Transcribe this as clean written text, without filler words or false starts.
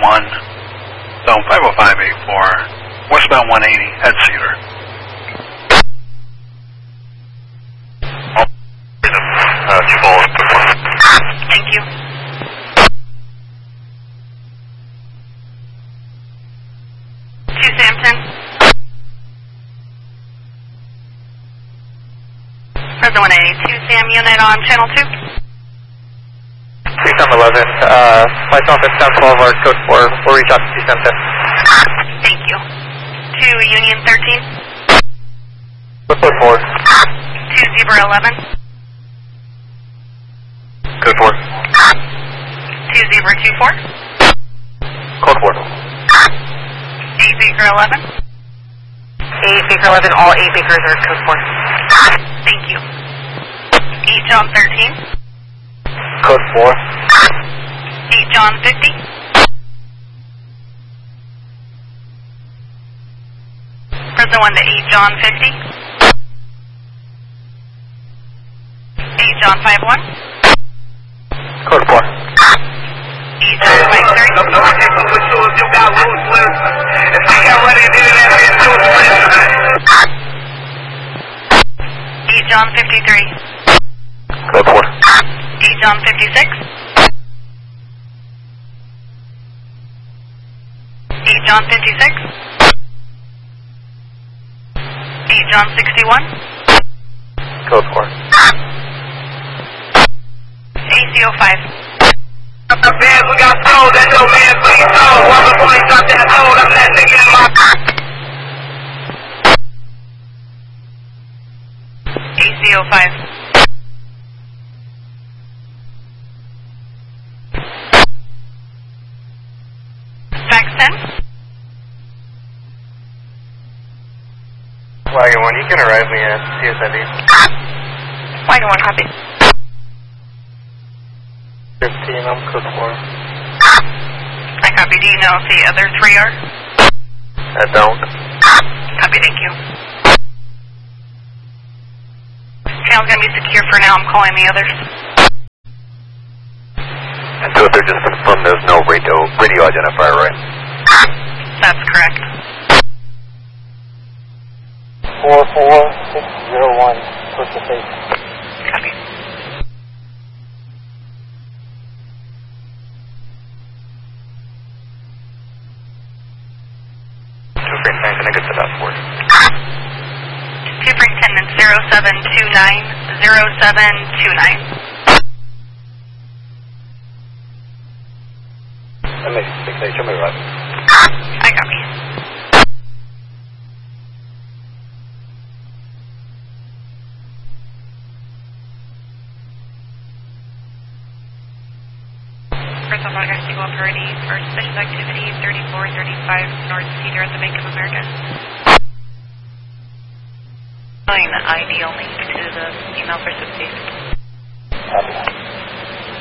zone 50584, westbound 180 at Cedar. Thank you. To Sampson. Present 182 Sam unit on channel 2. 3711, flight office down 12 hours, code 4, we'll reach out to Sampson. Thank you. To Union 13. Code 4. To Zebra 11. Code 4. To Zebra 24. Code 4. 8 Baker 11. 8 Baker 11, all 8 Bakers are code 4. Thank you. 8 John 13. Code 4. 8 John 50. Present 1 to 8 John 50. 8 John 51. Code 4. 8 John 53. 8 John 53. Code 4. 8 John 56. 8 John 56. 8 John 61. Code 4. ACO 5. We got sold, that dope man, please hold. While the police out there told, I'm that nigga in my... ACO 5. Fax 10. Wagon 1, you can arrive me at CSND. Wagon 1, copy. 15, I'm code 4. I copy. Do you know if the other 3 are? I don't. Copy, thank you. Channel's going to be secure for now. I'm calling the others. And so they're just confirmed there's no radio identifier, right? That's correct. 44601, push the face. Copy. Superintendent 07290729. MH68, show me right. I copy. First off, August Eagle Authority for suspicious activity 3435 North Cedar at the Bank of America. The ID only to the email for substation.